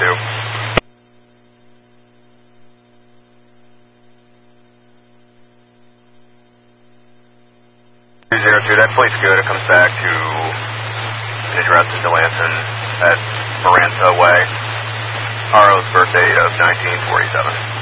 202, that flight's good. It comes back to an address in Delanton at Maranta Way. RO's birthday of 1947.